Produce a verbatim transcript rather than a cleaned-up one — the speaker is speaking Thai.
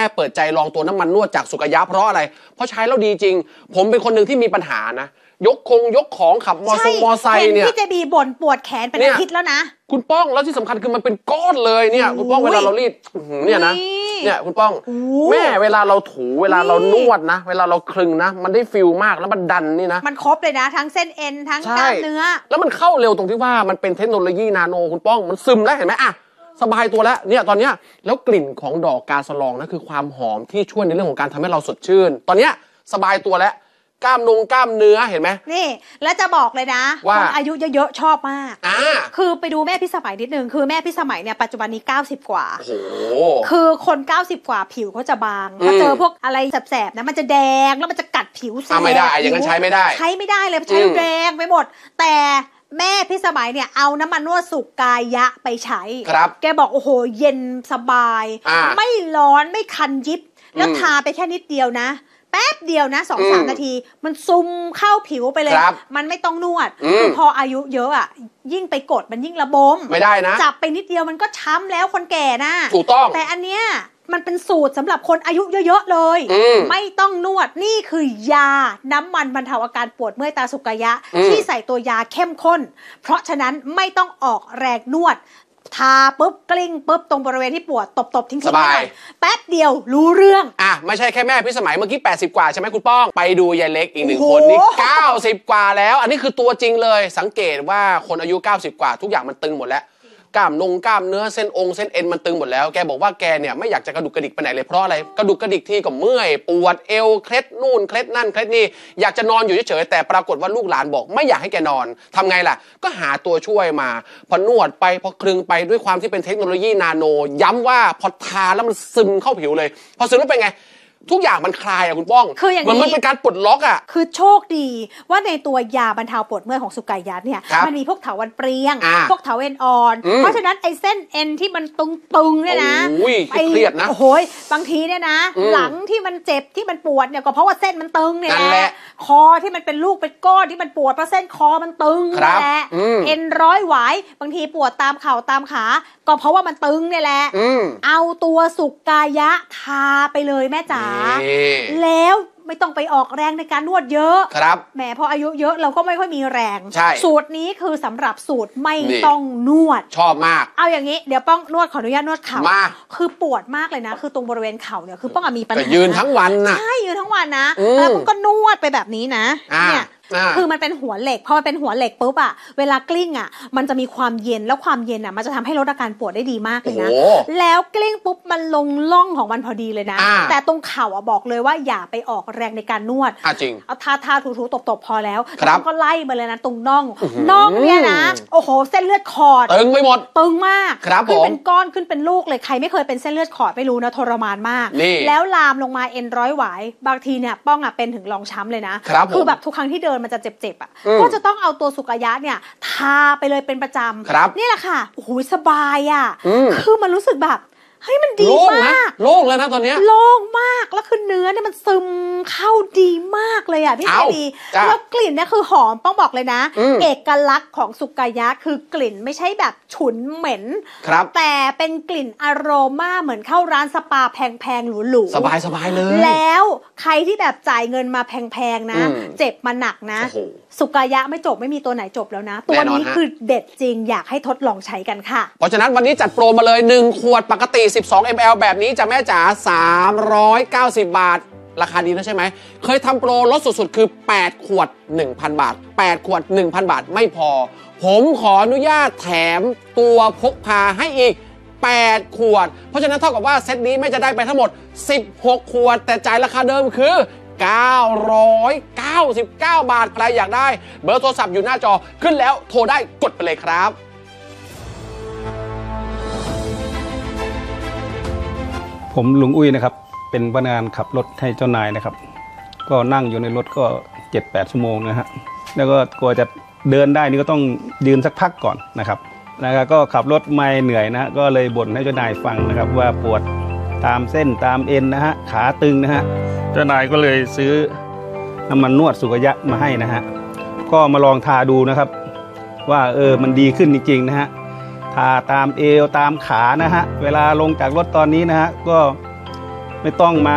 เปิดใจลองตัวน้ำมันนวดจากสุกยะเพราะอะไรเพราะใช้แล้วดีจริงผมเป็นคนหนึ่งที่มีปัญหานะยกคงยกของขับมอเตอร์มอไซค์เนี่ยพี่จะบีบ่นปวดแขนเป็นอาทิตย์แล้วนะคุณป้องแล้วที่สำคัญคือมันเป็นก้อนเลยเนี่ยคุณป้องเวลาเรารีดเนี่ยนะเนี่ยคุณป้องแม่เวลาเราถูเวลาเรานวดนะเวลาเราคลึงนะมันได้ฟิลมากแล้วมันดันนี่นะมันครบเลยนะทั้งเส้นเอ็นทั้งกล้ามเนื้อแล้วมันเข้าเร็วตรงที่ว่ามันเป็นเทคโนโลยีนาโนคุณป้องมันซึมแล้วเห็นไหมอ่ะสบายตัวแล้วเนี่ยตอนเนี้ยแล้วกลิ่นของดอกกาสะลองนะคือความหอมที่ช่วยในเรื่องของการทำให้เราสดชื่นตอนเนี้ยสบายตัวแล้วกล้ามนงกล้ามเนื้อเห็นไหมนี่แล้วจะบอกเลยนะคนอายุเยอะๆชอบมากคือไปดูแม่พิสมัยนิดนึงคือแม่พิสมัยเนี่ยปัจจุบันนี้เก้าสิบกว่าคือคนเก้าสิบกว่าผิวเขาจะบางพอเจอพวกอะไรแสบๆนะมันจะแดงแล้วมันจะกัดผิวแสบไม่ได้อย่างนั้นใช้ไม่ได้ใช้ไม่ได้เลยใช้แดงไปหมดแต่แม่พิสมัยเนี่ยเอาน้ำมันนวดสุกายะไปใช้แกบอกโอ้โหเย็นสบายไม่ร้อนไม่คันยิบแล้วทาไปแค่นิดเดียวนะแป๊บเดียวนะสองสามนาทีมันซุ่มเข้าผิวไปเลยมันไม่ต้องนวดคือพออายุเยอะอ่ะยิ่งไปกดมันยิ่งระบมไม่ได้นะจับไปนิดเดียวมันก็ช้ำแล้วคนแก่นะถูกต้องแต่อันเนี้ยมันเป็นสูตรสำหรับคนอายุเยอะๆเลยไม่ต้องนวดนี่คือยาน้ำมันบรรเทาอาการปวดเมื่อยตาสุกายะที่ใส่ตัวยาเข้มข้นเพราะฉะนั้นไม่ต้องออกแรงนวดทาปุ๊บกลิ้งปุ๊บตรงบริเวณที่ปวดตบๆทิ้งๆไปแป๊บเดียวรู้เรื่องอ่ะไม่ใช่แค่แม่พิสมัยเมื่อกี้แปดสิบกว่าใช่ไหมคุณป้องไปดูยายเล็กอีกหนึ่งคนนี่เก้าสิบกว่าแล้วอันนี้คือตัวจริงเลยสังเกตว่าคนอายุเก้าสิบกว่าทุกอย่างมันตึงหมดแล้วกล้ามนงกล้ามเนื้อเส้นองค์เส้นเอ็นมันตึงหมดแล้วแกบอกว่าแกเนี่ยไม่อยากจะกระดุกกระดิกไปไหนเลยเพราะอะไรกระดุกกระดิกที่ก็เมื่อยปวดเอวเคล็ดนู่นเคล็ดนั่นเคล็ดนี่อยากจะนอนอยู่เฉยๆแต่ปรากฏว่าลูกหลานบอกไม่อยากให้แกนอนทำไงล่ะก็หาตัวช่วยมาพอนวดไปพอคลึงไปด้วยความที่เป็นเทคโนโลยีนาโนย้ำว่าพอทาแล้วมันซึมเข้าผิวเลยพอซึมแล้วเป็นไงทุกอย่างมันคลายอะคุณป้องคืออย่างนี้มันเป็นการปลดล็อกอะคือโชคดีว่าในตัวยาบรรเทาปวดเมื่อยของสุกายะเนี่ยมันมีพวกเถาวัลย์เปรียงพวกเถาเอ็นอ่อนเพราะฉะนั้นไอ้เส้นเอ็นที่มันตึงๆเนี่ยนะไอ้เครียดนะโอ้ยบางทีเนี่ยนะหลังที่มันเจ็บที่มันปวดเนี่ยก็เพราะว่าเส้นมันตึงเนี่ยแหละคอที่มันเป็นลูกเป็นก้อนที่มันปวดเพราะเส้นคอมันตึงนี่แหละเอ็นร้อยหวายบางทีปวดตามเข่าตามขาก็เพราะว่ามันตึงเนี่ยแหละเอาตัวสุกายะทาไปเลยแม่จ๋าแล้วไม่ต้องไปออกแรงในการนวดเยอะครับแหมพออายุเยอะเราก็ไม่ค่อยมีแรงสูตรนี้คือสำหรับสูตรไม่ต้องนวดชอบมากเอาอย่างนี้เดี๋ยวป้องนวดขออนุญาตนวดเข่าคือปวดมากเลยนะคือตรงบริเวณเข่าเนี่ยคือป้องมีปัญหายืนทั้งวันนะใช่ยืนทั้งวันนะแล้วป้องก็นวดไปแบบนี้นะเนี่ยคือมันเป็นหัวเหล็กพอมันเป็นหัวเหล็กปุ๊บอะเวลากลิ้งอะมันจะมีความเย็นแล้วความเย็นอะมันจะทำให้ลดอาการปวดได้ดีมากเลยนะแล้วกลิ้งปุ๊บมันลงล่องของมันพอดีเลยนะแต่ตรงเข่าอะบอกเลยว่าอย่าไปออกแรงในการนวดจริงเอาทาทาถูๆตบๆพอแล้วแล้วก็ไล่มาเลยนะตรงน่องน่องเนี่ยนะโอ้โหเส้นเลือดขอดตึงไปหมดตึงมากขึ้นเป็นก้อนขึ้นเป็นลูกเลยใครไม่เคยเป็นเส้นเลือดขอดไม่รู้นะทรมานมากแล้วลามลงมาเอ็นร้อยหวายบางทีเนี่ยป้องอะเป็นถึงรองช้ำเลยนะคือแบบทุกครั้งที่เดินมันจะเจ็บๆอะก็จะต้องเอาตัวสุกายะเนี่ยทาไปเลยเป็นประจำนี่แหละค่ะโอ้โหสบายอ่ะคือมันรู้สึกแบบเฮ้ยมันดีมากโล่งแล้วนะตอนนี้โล่งมากแล้วคือเนื้อเนี่ยมันซึมเข้าดีมากเลยอ่ะพี่เจดีแล้วกลิ่นเนี่ยคือหอมต้องบอกเลยนะเอกลักษณ์ของสุกายะคือกลิ่นไม่ใช่แบบฉุนเหม็นแต่เป็นกลิ่นอโรมาเหมือนเข้าร้านสปาแพงๆหรูๆสบายๆเลยแล้วใครที่แบบจ่ายเงินมาแพงๆนะเจ็บมาหนักนะสุกายะไม่จบไม่มีตัวไหนจบแล้วนะตัวนี้คือเด็ดจริงอยากให้ทดลองใช้กันค่ะเพราะฉะนั้นวันนี้จัดโปรมาเลยหนึ่งขวดปกติสิบสองมิลลิลิตร แบบนี้จะแม่จ๋าสามร้อยเก้าสิบบาทราคาดีนะใช่ไหมเคยทำโปรลดสุดๆคือแปดขวด หนึ่งพัน บาทแปดขวด หนึ่งพัน บาทไม่พอผมขออนุญาตแถมตัวพกพาให้อีกแปดขวดเพราะฉะนั้นเท่ากับว่าเซตนี้ไม่จะได้ไปทั้งหมดสิบหกขวดแต่จ่ายราคาเดิมคือเก้าร้อยเก้าสิบเก้า บาทใครอยากได้เบอร์โทรศัพท์อยู่หน้าจอขึ้นแล้วโทรได้กดไปเลยครับผมลุงอุ้ยนะครับเป็นพนักงานขับรถให้เจ้านายนะครับก็นั่งอยู่ในรถก็ เจ็ดแปด ชั่วโมงนะฮะแล้วก็กว่าจะเดินได้นี่ก็ต้องยืนสักพักก่อนนะครับแล้วก็ขับรถไม่เหนื่อยนะก็เลยบ่นให้เจ้านายฟังนะครับว่าปวดตามเส้นตามเอ็นนะฮะขาตึงนะฮะเจ้านายก็เลยซื้อน้ำมันนวดสุกายะมาให้นะฮะก็มาลองทาดูนะครับว่าเออมันดีขึ้นจริงๆนะฮะทาตามเอวตามขานะฮะเวลาลงจากรถตอนนี้นะฮะก็ไม่ต้องมา